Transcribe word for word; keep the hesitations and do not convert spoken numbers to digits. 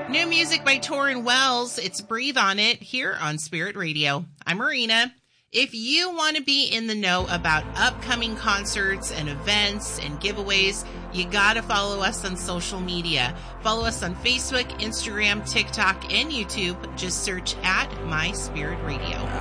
New music by Torrin Wells. It's Breathe on It here on Spirit Radio. I'm Marina. If you want to be in the know about upcoming concerts and events and giveaways, you got to follow us on social media. Follow us on Facebook, Instagram, TikTok, and YouTube. Just search at My Spirit Radio.